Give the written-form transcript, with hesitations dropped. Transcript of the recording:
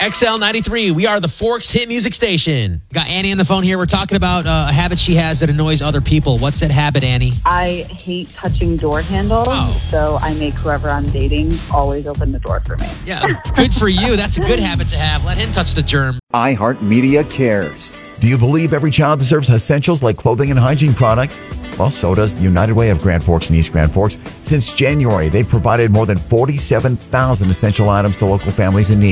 XL93, we are the Forks Hit Music Station. Got Annie on the phone here. We're talking about a habit she has that annoys other people. What's that habit, Annie? I hate touching door handles, so I make whoever I'm dating always open the door for me. Yeah, good for you. That's a good habit to have. Let him touch the germ. iHeartMedia cares. Do you believe every child deserves essentials like clothing and hygiene products? Well, so does the United Way of Grand Forks and East Grand Forks. Since January, they've provided more than 47,000 essential items to local families in need.